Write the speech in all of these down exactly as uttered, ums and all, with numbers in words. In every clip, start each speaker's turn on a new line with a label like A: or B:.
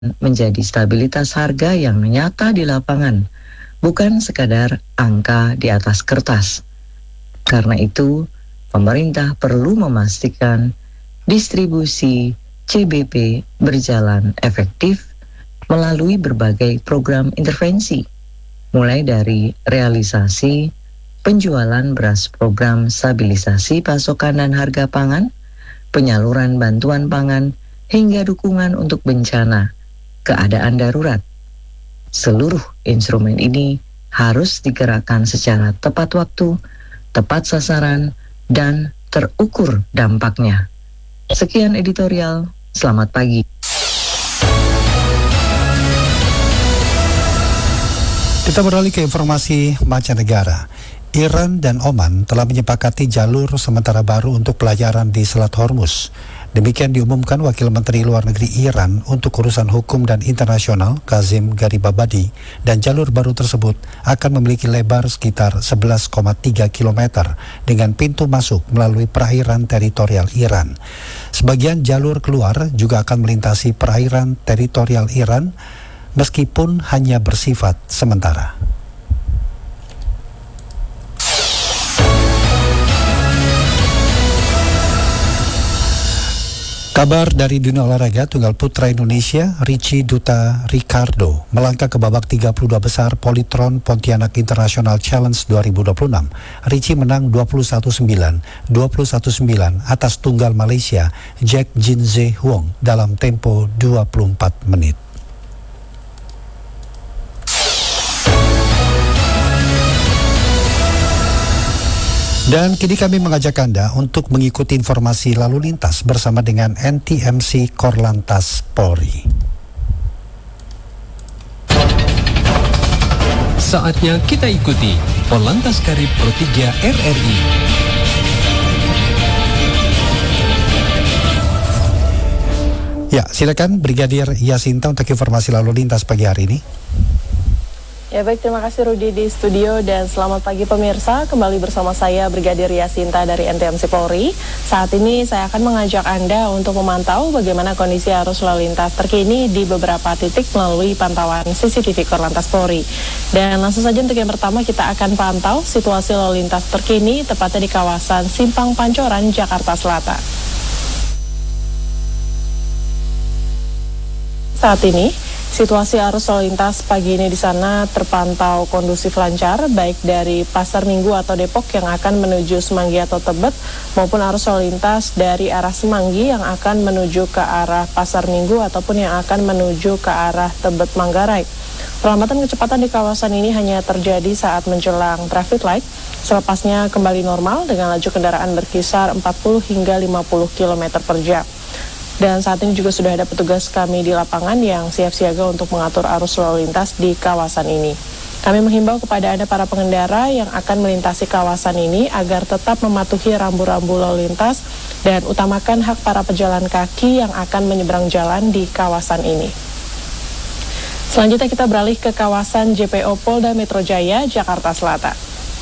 A: menjadi stabilitas harga yang nyata di lapangan, bukan sekadar angka di atas kertas. Karena itu, pemerintah perlu memastikan distribusi C B P berjalan efektif melalui berbagai program intervensi, mulai dari realisasi penjualan beras program stabilisasi pasokan dan harga pangan, penyaluran bantuan pangan, hingga dukungan untuk bencana, keadaan darurat. Seluruh instrumen ini harus digerakkan secara tepat waktu, tepat sasaran, dan terukur dampaknya. Sekian editorial, selamat pagi.
B: Kita beralih ke informasi mancanegara. Iran dan Oman telah menyepakati jalur sementara baru untuk pelayaran di Selat Hormuz. Demikian diumumkan Wakil Menteri Luar Negeri Iran untuk urusan hukum dan internasional, Kazim Garibabadi, dan jalur baru tersebut akan memiliki lebar sekitar sebelas koma tiga kilometer dengan pintu masuk melalui perairan teritorial Iran. Sebagian jalur keluar juga akan melintasi perairan teritorial Iran, meskipun hanya bersifat sementara. Kabar dari dunia olahraga, tunggal putra Indonesia Richie Duta Ricardo melangkah ke babak tiga puluh dua besar Polytron Pontianak International Challenge dua ribu dua puluh enam. Richie menang dua puluh satu sembilan, dua puluh satu sembilan atas tunggal Malaysia Jack Jinze Huong dalam tempo dua puluh empat menit. Dan kini kami mengajak Anda untuk mengikuti informasi lalu lintas bersama dengan N T M C Korlantas Polri.
C: Saatnya kita ikuti Korlantas Karib Pro tiga R R I.
B: Ya, silakan Brigadir Yasinta untuk informasi lalu lintas pagi hari ini.
D: Ya baik, terima kasih Rudi di studio dan selamat pagi pemirsa. Kembali bersama saya Brigadir Yasinta dari N T M C Polri. Saat ini saya akan mengajak Anda untuk memantau bagaimana kondisi arus lalu lintas terkini di beberapa titik melalui pantauan C C T V Korlantas Polri. Dan langsung saja untuk yang pertama kita akan pantau situasi lalu lintas terkini tepatnya di kawasan Simpang Pancoran, Jakarta Selatan. Saat ini situasi arus lalu lintas pagi ini di sana terpantau kondusif lancar, baik dari Pasar Minggu atau Depok yang akan menuju Semanggi atau Tebet, maupun arus lalu lintas dari arah Semanggi yang akan menuju ke arah Pasar Minggu ataupun yang akan menuju ke arah Tebet Manggarai. Perlambatan kecepatan di kawasan ini hanya terjadi saat menjelang traffic light, selepasnya kembali normal dengan laju kendaraan berkisar empat puluh hingga lima puluh kilometer per jam. Dan saat ini juga sudah ada petugas kami di lapangan yang siap siaga untuk mengatur arus lalu lintas di kawasan ini. Kami menghimbau kepada Anda para pengendara yang akan melintasi kawasan ini agar tetap mematuhi rambu-rambu lalu lintas dan utamakan hak para pejalan kaki yang akan menyeberang jalan di kawasan ini. Selanjutnya kita beralih ke kawasan J P O Polda Metro Jaya, Jakarta Selatan.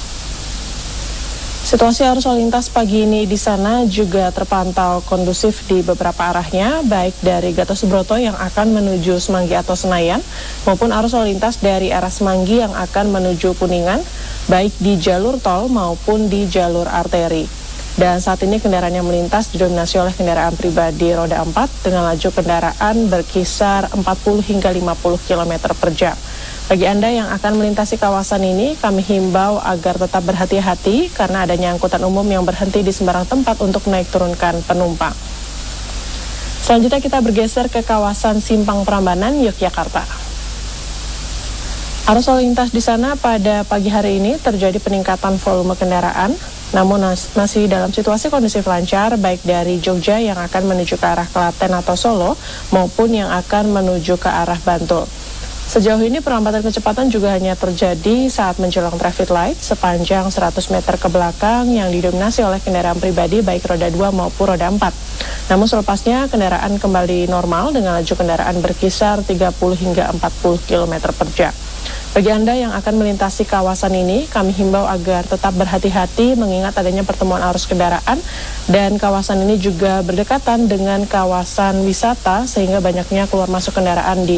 D: Situasi arus lalu lintas pagi ini di sana juga terpantau kondusif di beberapa arahnya, baik dari Gatot Subroto yang akan menuju Semanggi atau Senayan, maupun arus lalu lintas dari arah Semanggi yang akan menuju Kuningan, baik di jalur tol maupun di jalur arteri. Dan saat ini kendaraan yang melintas didominasi oleh kendaraan pribadi roda empat dengan laju kendaraan berkisar empat puluh hingga lima puluh kilometer per jam. Bagi Anda yang akan melintasi kawasan ini, kami himbau agar tetap berhati-hati karena adanya angkutan umum yang berhenti di sembarang tempat untuk naik turunkan penumpang. Selanjutnya kita bergeser ke kawasan Simpang Prambanan, Yogyakarta. Arus lalu lintas di sana pada pagi hari ini terjadi peningkatan volume kendaraan, namun masih dalam situasi kondusif lancar baik dari Jogja yang akan menuju ke arah Klaten atau Solo maupun yang akan menuju ke arah Bantul. Sejauh ini perlambatan kecepatan juga hanya terjadi saat menjelang traffic light sepanjang seratus meter ke belakang yang didominasi oleh kendaraan pribadi baik roda dua maupun roda empat. Namun selepasnya kendaraan kembali normal dengan laju kendaraan berkisar tiga puluh hingga empat puluh kilometer per jam. Bagi Anda yang akan melintasi kawasan ini, kami himbau agar tetap berhati-hati mengingat adanya pertemuan arus kendaraan dan kawasan ini juga berdekatan dengan kawasan wisata sehingga banyaknya keluar masuk kendaraan di